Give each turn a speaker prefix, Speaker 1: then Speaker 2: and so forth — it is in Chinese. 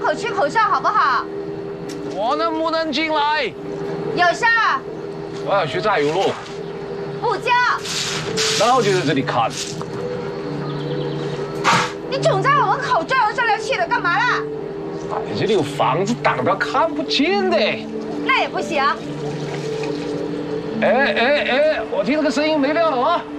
Speaker 1: 口吃口哨好不好？
Speaker 2: 我能不能进来？
Speaker 1: 有事儿？
Speaker 2: 我要去炸油路，
Speaker 1: 不交。
Speaker 2: 那我就在这里看。
Speaker 1: 你总在我门口招摇招气的，干嘛啦？
Speaker 2: 哎，这里有房子挡到看不见的。
Speaker 1: 那也不行。
Speaker 2: 哎，我听那个声音没亮了啊。